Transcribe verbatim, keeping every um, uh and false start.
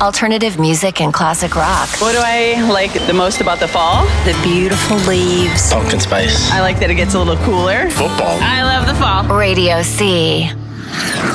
alternative music and classic rock. What do I like the most about the fall? The beautiful leaves. Pumpkin spice. I like that it gets a little cooler. Football. I love the fall. Radio C.